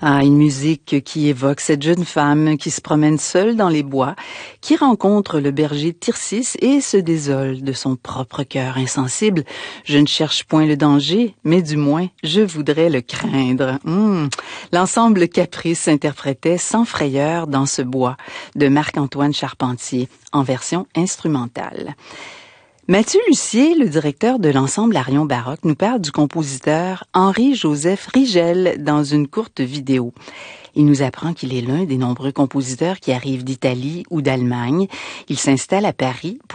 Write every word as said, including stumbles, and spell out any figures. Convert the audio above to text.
Ah, une musique qui évoque cette jeune femme qui se promène seule dans les bois, qui rencontre le berger Tircis et se désole de son propre cœur insensible. Je ne cherche point le danger, mais du moins, je voudrais le craindre. Mmh. L'ensemble Caprice interprétait Sans frayeur dans ce bois de Marc-Antoine Charpentier en version instrumentale. Mathieu Lussier, le directeur de l'ensemble Arion Baroque, nous parle du compositeur Henri-Joseph Rigel dans une courte vidéo. Il nous apprend qu'il est l'un des nombreux compositeurs qui arrivent d'Italie ou d'Allemagne. Il s'installe à Paris pour